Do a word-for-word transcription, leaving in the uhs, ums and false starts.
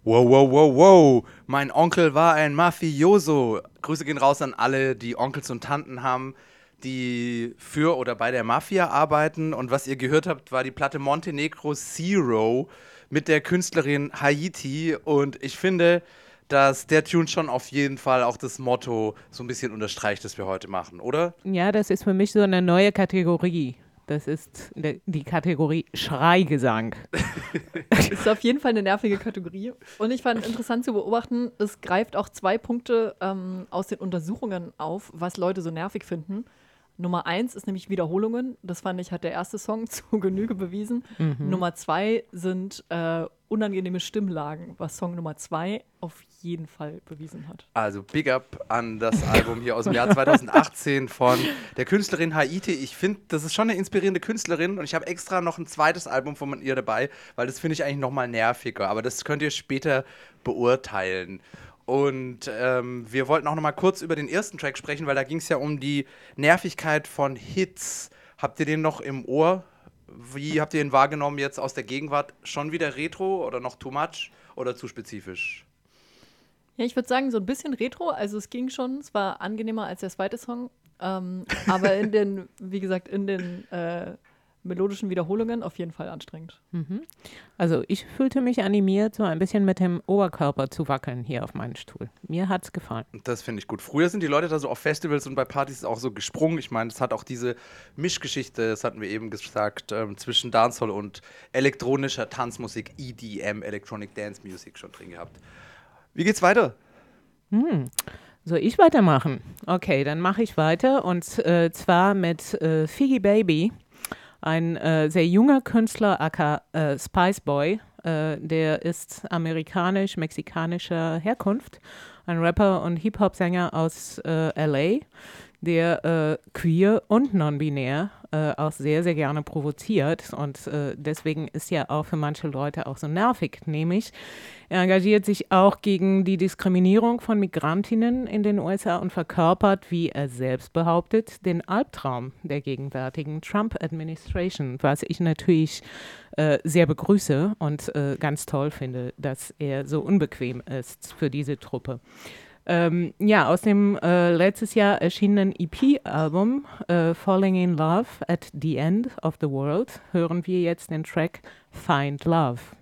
Wow, wow, wow, wow. Mein Onkel war ein Mafioso. Grüße gehen raus an alle, die Onkels und Tanten haben, die für oder bei der Mafia arbeiten. Und was ihr gehört habt, war die Platte Montenegro Zero mit der Künstlerin Haiti. Und ich finde, dass der Tune schon auf jeden Fall auch das Motto so ein bisschen unterstreicht, das wir heute machen, oder? Ja, das ist für mich so eine neue Kategorie. Das ist de- die Kategorie Schreigesang. Ist auf jeden Fall eine nervige Kategorie. Und ich fand interessant zu beobachten, es greift auch zwei Punkte ähm, aus den Untersuchungen auf, was Leute so nervig finden. Nummer eins ist nämlich Wiederholungen. Das fand ich, hat der erste Song zu Genüge bewiesen. Mhm. Nummer zwei sind äh, unangenehme Stimmlagen, was Song Nummer zwei auf jeden Fall bewiesen hat. Also Big Up an das Album hier aus dem Jahr zwanzig achtzehn von der Künstlerin Haiti. Ich finde, das ist schon eine inspirierende Künstlerin und ich habe extra noch ein zweites Album von ihr dabei, weil das finde ich eigentlich noch mal nerviger. Aber das könnt ihr später beurteilen. Und ähm, wir wollten auch noch mal kurz über den ersten Track sprechen, weil da ging es ja um die Nervigkeit von Hits. Habt ihr den noch im Ohr? Wie habt ihr ihn wahrgenommen jetzt aus der Gegenwart? Schon wieder Retro oder noch too much oder zu spezifisch? Ja, ich würde sagen, so ein bisschen Retro. Also es ging schon, es war angenehmer als der zweite Song. Ähm, aber in den, wie gesagt, in den äh, melodischen Wiederholungen auf jeden Fall anstrengend. Mhm. Also ich fühlte mich animiert, so ein bisschen mit dem Oberkörper zu wackeln hier auf meinem Stuhl. Mir hat's gefallen. Das finde ich gut. Früher sind die Leute da so auf Festivals und bei Partys auch so gesprungen. Ich meine, es hat auch diese Mischgeschichte, das hatten wir eben gesagt, ähm, zwischen Dancehall und elektronischer Tanzmusik, E D M, Electronic Dance Music, schon drin gehabt. Wie geht's weiter? Hm. Soll ich weitermachen? Okay, dann mache ich weiter und äh, zwar mit äh, Figgy Baby, ein äh, sehr junger Künstler, aka äh, Spice Boy. Äh, der ist amerikanisch-mexikanischer Herkunft, ein Rapper und Hip-Hop-Sänger aus äh, L A, der äh, queer und non-binär äh, auch sehr, sehr gerne provoziert. Und äh, deswegen ist ja auch für manche Leute auch so nervig. Nämlich, er engagiert sich auch gegen die Diskriminierung von Migrantinnen in den U S A und verkörpert, wie er selbst behauptet, den Albtraum der gegenwärtigen Trump-Administration, was ich natürlich äh, sehr begrüße und äh, ganz toll finde, dass er so unbequem ist für diese Truppe. Ähm, ja, aus dem äh, letztes Jahr erschienenen E P-Album äh, Falling in Love at the End of the World hören wir jetzt den Track Find Love.